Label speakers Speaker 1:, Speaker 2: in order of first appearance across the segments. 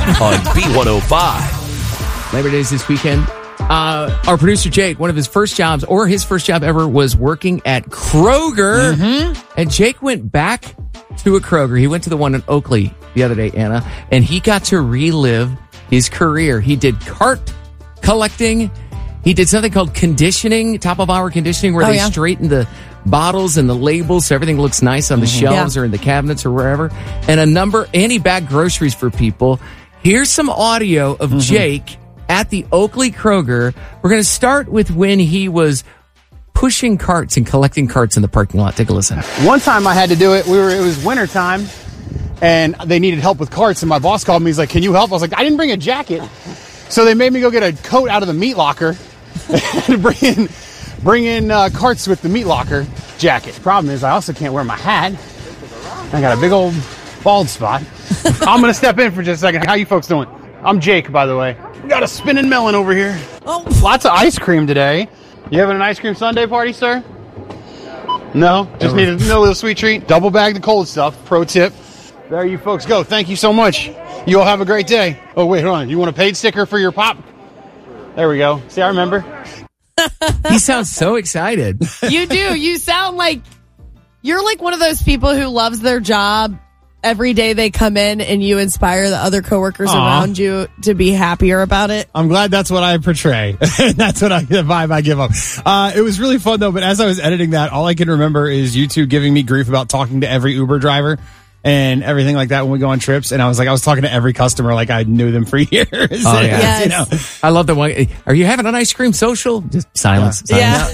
Speaker 1: on B105.
Speaker 2: Labor Day's this weekend. Our producer, Jake, one of his first jobs, or his first job ever, was working at Kroger. Mm-hmm. And Jake went back to a Kroger. He went to the one in Oakley the other day, Anna, and he got to relive his career. He did cart collecting. He did something called conditioning, top of hour conditioning, where they straighten the bottles and the labels so everything looks nice on the shelves or in the cabinets or wherever. And he bagged groceries for people. Here's some audio of Jake at the Oakley Kroger. We're going to start with when he was pushing carts and collecting carts in the parking lot. Take a listen.
Speaker 3: One time I had to do it. It was winter time, and they needed help with carts. And my boss called me. He's like, "Can you help?" I was like, "I didn't bring a jacket," so they made me go get a coat out of the meat locker and bring in carts with the meat locker jacket. Problem is, I also can't wear my hat. I got a big old bald spot. I'm gonna step in for just a second. How you folks doing? I'm Jake, by the way. We got a spinning melon over here. Oh, lots of ice cream today. You having an ice cream sundae party, sir? No? Just need a little sweet treat? Double bag the cold stuff. Pro tip. There you folks go. Thank you so much. You all have a great day. Oh, wait, hold on. You want a paid sticker for your pop? There we go. See, I remember.
Speaker 2: He sounds so excited.
Speaker 4: You do. You sound like you're like one of those people who loves their job. Every day they come in and you inspire the other coworkers around you to be happier about it.
Speaker 5: I'm glad that's what I portray. That's the vibe I give up. It was really fun though, but as I was editing that, all I can remember is you two giving me grief about talking to every Uber driver and everything like that when we go on trips. And I was talking to every customer like I knew them for years.
Speaker 2: Oh, yeah.
Speaker 4: Yes.
Speaker 2: You know, I love the one. Are you having an ice cream social? Just silence.
Speaker 4: Yeah.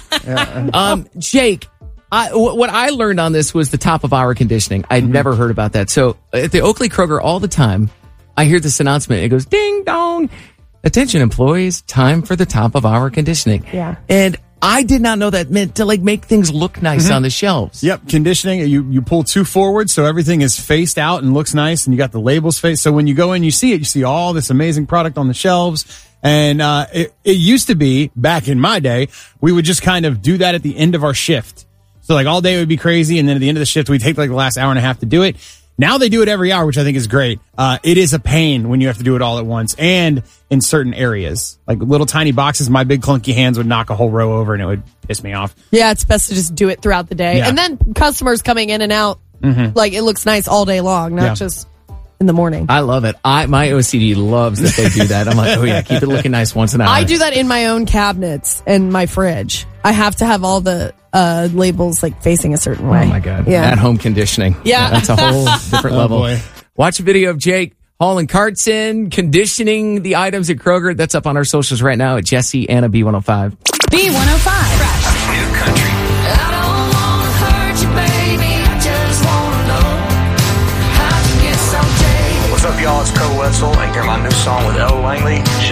Speaker 2: No. Jake. What I learned on this was the top of hour conditioning. I'd never heard about that. So at the Oakley Kroger all the time, I hear this announcement. It goes, ding dong. Attention employees, time for the top of hour conditioning.
Speaker 4: Yeah.
Speaker 2: And I did not know that meant to make things look nice on the shelves.
Speaker 5: Yep. Conditioning. You pull two forward so everything is faced out and looks nice and you got the labels faced. So when you go in, you see all this amazing product on the shelves. And it used to be back in my day, we would just kind of do that at the end of our shift. So all day it would be crazy. And then at the end of the shift, we'd take the last hour and a half to do it. Now they do it every hour, which I think is great. It is a pain when you have to do it all at once and in certain areas. Like little tiny boxes, my big clunky hands would knock a whole row over and it would piss me off.
Speaker 4: Yeah, it's best to just do it throughout the day.
Speaker 5: Yeah.
Speaker 4: And then customers coming in and out, it looks nice all day long, not just in the morning.
Speaker 2: I love it. My OCD loves that they do that. I'm like, oh yeah, keep it looking nice once an hour.
Speaker 4: I do that in my own cabinets and my fridge. I have to have all the labels facing a certain way.
Speaker 2: Oh my God.
Speaker 4: Yeah.
Speaker 2: At home conditioning.
Speaker 4: Yeah.
Speaker 2: That's a whole different level.
Speaker 5: Boy.
Speaker 2: Watch a video of Jake hauling carts in, conditioning the items at Kroger. That's up on our socials right now at Jesse Anna B105.
Speaker 6: B105. Fresh.
Speaker 1: New country.
Speaker 6: I don't want to hurt you, baby. I just want to know how you get so jaded.
Speaker 7: What's up, y'all? It's Kurt Wetzel, and hear my new song with Elle Langley,